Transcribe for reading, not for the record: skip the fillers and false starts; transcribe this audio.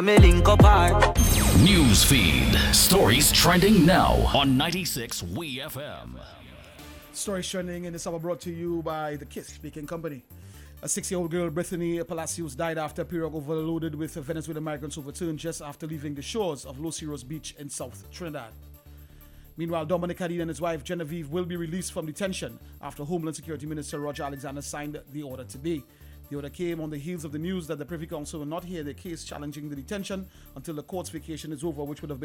News feed. Stories trending now on 96 We FM. Stories trending in this hour brought to you by the Kiss Speaking Company. A 6-year-old girl, Brittany Palacios, died after a pirogue overloaded with Venezuelan migrants overturned just after leaving the shores of Los Heroes Beach in South Trinidad. Meanwhile, Dominic Hadid and his wife Genevieve will be released from detention after Homeland Security Minister Roger Alexander signed the order today. The order came on the heels of the news that the Privy Council will not hear the case challenging the detention until the court's vacation is over, which would have been